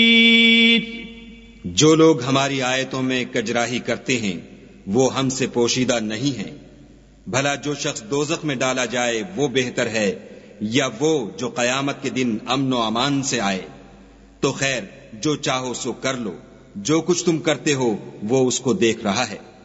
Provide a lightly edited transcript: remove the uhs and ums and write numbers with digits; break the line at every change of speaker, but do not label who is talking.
जो लोग हमारी आयतों में कजराही करते हैं वो हमसे पोशीदा नहीं है। भला जो शख्स दोज़ख में डाला जाए वो बेहतर है या वो जो कयामत के दिन अमन व अमान से आए। तो खैर जो चाहो सो कर लो, जो कुछ तुम करते हो वो उसको देख रहा है।